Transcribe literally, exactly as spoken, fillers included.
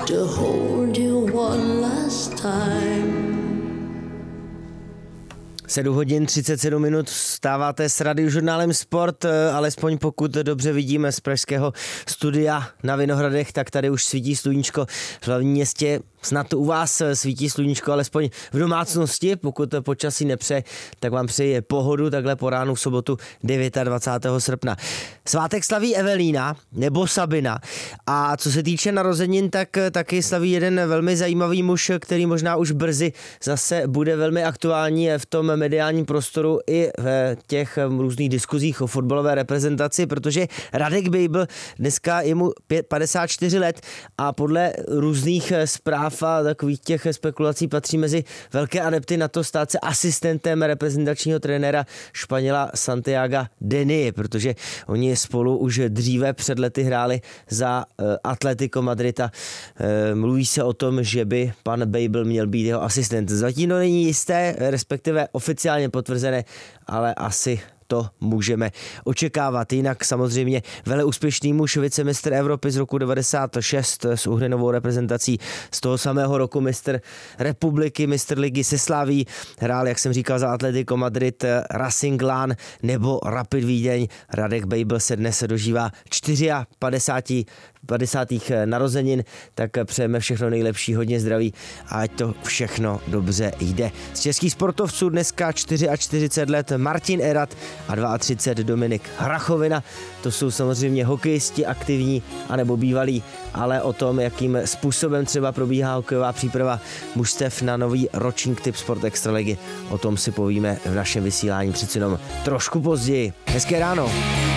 to hold you one last time. sedm hodin třicet sedm minut, vstáváte s Radiožurnálem Sport, alespoň pokud dobře vidíme z pražského studia na Vinohradech, tak tady už svítí sluníčko v hlavním městě. Snad u vás svítí sluníčko, alespoň v domácnosti, pokud počasí nepře, tak vám přeji pohodu takhle po ránu v sobotu dvacátého devátého srpna. Svátek slaví Evelína nebo Sabina a co se týče narozenin, tak taky slaví jeden velmi zajímavý muž, který možná už brzy zase bude velmi aktuální v tom mediálním prostoru i v těch různých diskuzích o fotbalové reprezentaci, protože Radek Bejbl dneska je mu padesát čtyři let a podle různých zpráv a takových těch spekulací patří mezi velké adepty na to stát se asistentem reprezentačního trenéra Španěla Santiaga Deny, protože oni spolu už dříve před lety hráli za Atletico Madrid a mluví se o tom, že by pan Bejbl měl být jeho asistent. Zatím to není jisté, respektive oficiálně potvrzené, ale asi to můžeme očekávat. Jinak samozřejmě veleúspěšný muž, vicemistr Evropy z roku devadesát šest s uhrinovou reprezentací, z toho samého roku mistr republiky, mistr ligy se Slaví, hrál, jak jsem říkal, za Atletico Madrid, Racing Lán nebo Rapid Vídeň. Radek Bejbl se dnes dožívá padesát padesátých narozenin, tak přejeme všechno nejlepší, hodně zdraví a ať to všechno dobře jde. Z českých sportovců dneska čtyřicet čtyři let Martin Erat a třicet dva Dominik Hrachovina. To jsou samozřejmě hokejisti aktivní anebo bývalí, ale o tom, jakým způsobem třeba probíhá hokejová příprava mužstev na nový ročník Tip Sport Extraligy, o tom si povíme v našem vysílání přeci jenom trošku později. Hezké ráno.